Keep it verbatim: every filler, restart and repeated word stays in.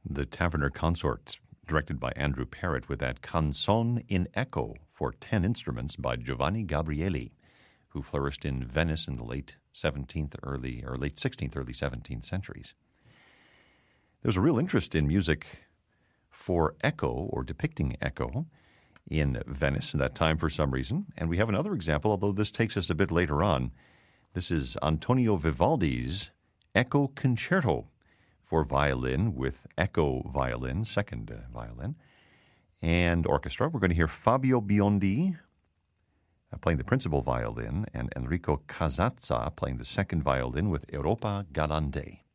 the Taverner Consort, directed by Andrew Parrott, with that Canzone in Echo for ten instruments by Giovanni Gabrieli, who flourished in Venice in the late seventeenth, early or late sixteenth, early seventeenth centuries. There was a real interest in music for echo or depicting echo in Venice in that time for some reason. And we have another example, although this takes us a bit later on. This is Antonio Vivaldi's Echo Concerto for violin with echo violin, second uh, violin, and orchestra. We're going to hear Fabio Biondi uh, playing the principal violin and Enrico Casazza playing the second violin with Europa Galante.